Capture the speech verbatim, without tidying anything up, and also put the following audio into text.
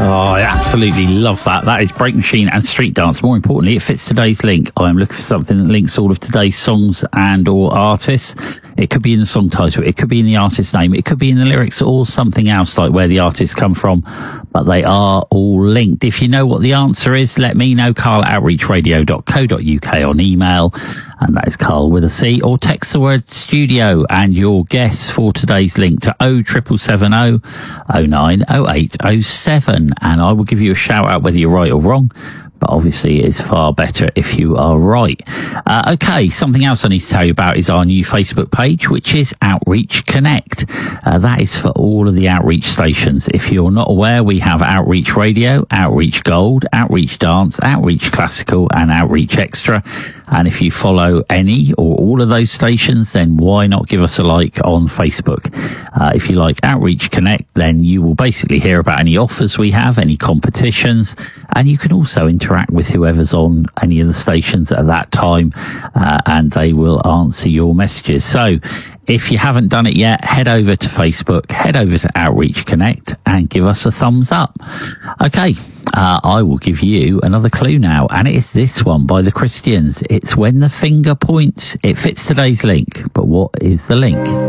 Oh, I absolutely love that. That is Break Machine and Street Dance. More importantly, it fits today's link. I'm looking for something that links all of today's songs and or artists. It could be in the song title. It could be in the artist name. It could be in the lyrics or something else like where the artists come from. But they are all linked. If you know what the answer is, let me know. Carl at outreach radio dot co dot uk on email. And that is Carl with a C. Or text the word studio and your guess for today's link to oh seven seven seven oh oh nine oh eight oh seven. And I will give you a shout out whether you're right or wrong. But obviously it's far better if you are right. Uh, okay, something else I need to tell you about is our new Facebook page, which is Outreach Connect. Uh, that is for all of the Outreach stations. If you're not aware, we have Outreach Radio, Outreach Gold, Outreach Dance, Outreach Classical, and Outreach Extra. And if you follow any or all of those stations, then why not give us a like on Facebook? Uh, if you like Outreach Connect, then you will basically hear about any offers we have, any competitions, and you can also interact with whoever's on any of the stations at that time, uh, and they will answer your messages. So if you haven't done it yet, head over to Facebook, head over to Outreach Connect and give us a thumbs up. Okay, uh, I will give you another clue now, and it is this one by the Christians. It's When the Finger Points. It fits today's link, but what is the link?